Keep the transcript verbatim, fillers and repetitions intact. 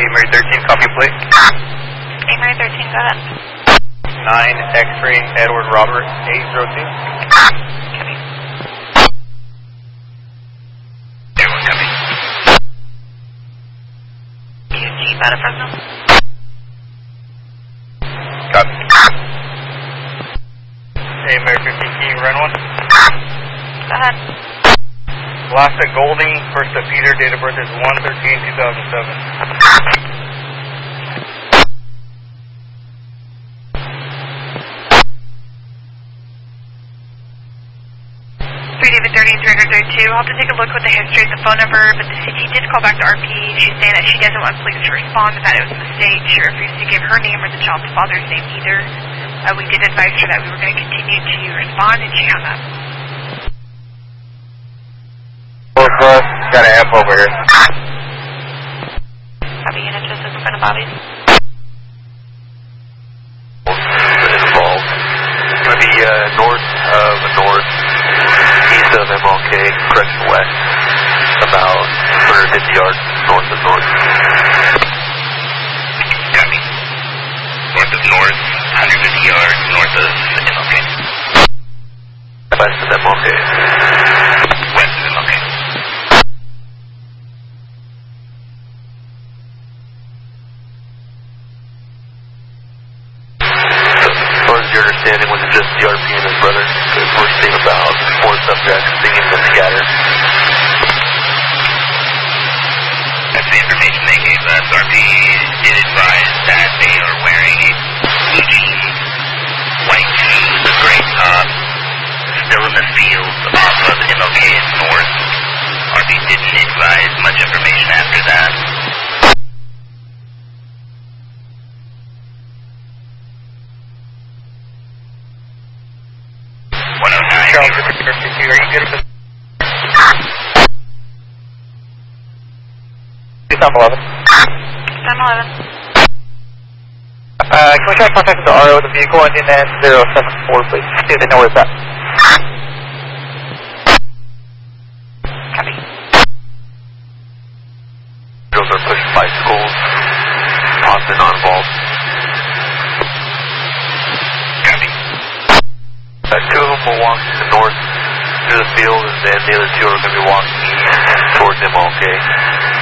Mary thirteen, copy plate. A Mary thirteen, go ahead. nine X-ray Edward Robert, eight zero two. Copy. Everyone copy. Q G, out of Fresno. Copy. A Mary fifteen, can you run one? Go ahead. Last at Golding, first at Peter, date of birth is one thirteen two thousand seven. three David thirty and three thirty-two. I'll have to take a look with the history of the phone number, but the C T did call back to R P. She's saying that she doesn't want police to respond, that it was a mistake. She refused to give her name or the child's father's name either. Uh, we did advise her that we were going to continue to respond, and she hung up. Northwest, got an amp over here. Copy, unit just in front of Bobby's. Involved. It's going to be uh, north of north, east of M L K, correction west, about one hundred fifty yards north of north. Copy. North of north, one hundred fifty yards north of M L K. West of M L K. West of M L K. Your understanding, was it just the R P and his brother? Because we're seeing about four subjects singing them together. That's the information they gave us. R P did advise that they are wearing blue jeans, white shoes, a gray top, still in the field off of M L K and north. R P didn't advise much information after that. one oh nine. Charles, are you good with this? Sam eleven. Sam eleven. Uh, can we try to contact the R O of the vehicle ending in zero seven four, please? See if they know where it's at. Copy. Girls are pushing bicycles, often not involved. Copy. Uh, two of them will walk to the north through the field, and then the other two are going to be walking east towards M L K.